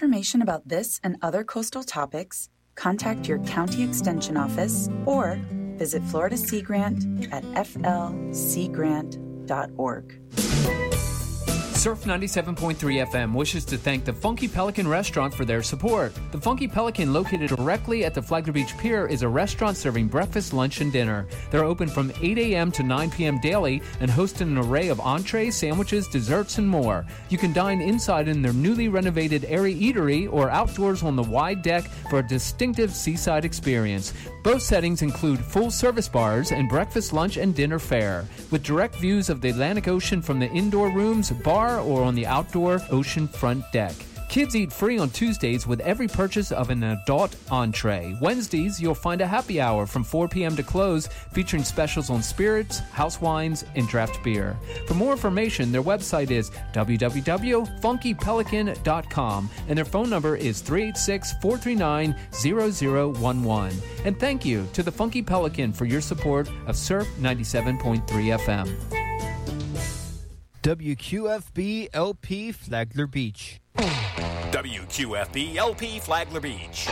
information about this and other coastal topics, contact your county extension office or visit Florida Sea Grant at flseagrant.org. Surf 97.3 FM wishes to thank the Funky Pelican Restaurant for their support. The Funky Pelican, located directly at the Flagler Beach Pier, is a restaurant serving breakfast, lunch, and dinner. They're open from 8 a.m. to 9 p.m. daily and host an array of entrees, sandwiches, desserts, and more. You can dine inside in their newly renovated airy eatery or outdoors on the wide deck for a distinctive seaside experience. Both settings include full-service bars and breakfast, lunch, and dinner fare, with direct views of the Atlantic Ocean from the indoor rooms, bar, or on the outdoor ocean front deck. Kids eat free on Tuesdays with every purchase of an adult entree. Wednesdays, you'll find a happy hour from 4 p.m. to close, featuring specials on spirits, house wines, and draft beer. For more information, their website is www.funkypelican.com, and their phone number is 386-439-0011. And thank you to the Funky Pelican for your support of Surf 97.3 FM. WQFB LP Flagler Beach. WQFB LP Flagler Beach.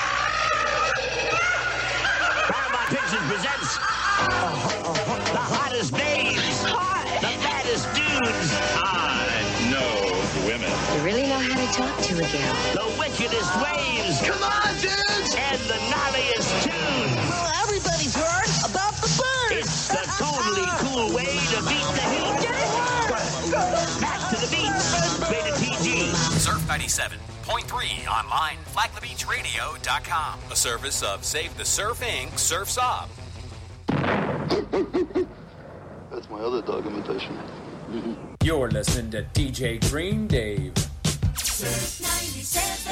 Paramount Pictures presents the hottest babes, the fattest dudes. I know women. You really know how to talk to a gal. The wickedest waves. Come on, dudes! And the gnarliest tunes. Well, everybody's heard about the bird. It's the totally cool way to beat the heat. Get it? Back to the beach. Rated PG. Surf 97.3 online, FlaglerBeachRadio.com. A service of Save the Surf Inc. Surf's Up. That's my other dog imitation. You're listening to DJ Green Dave. Surf 97.